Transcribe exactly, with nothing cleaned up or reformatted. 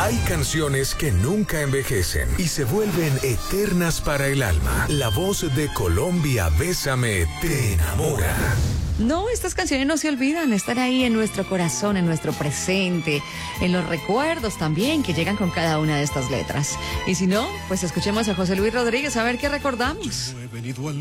Hay canciones que nunca envejecen y se vuelven eternas para el alma. La voz de Colombia, Bésame, te enamora. No, estas canciones no se olvidan, están ahí en nuestro corazón, en nuestro presente, en los recuerdos también que llegan con cada una de estas letras. Y si no, pues escuchemos a José Luis Rodríguez a ver qué recordamos.